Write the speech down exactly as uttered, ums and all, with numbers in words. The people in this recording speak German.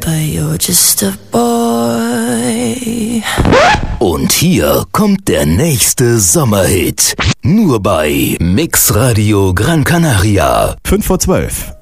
but you're just a boy. Und hier kommt der nächste Sommerhit. Nur bei Mix Radio Gran Canaria. fünf vor zwölf.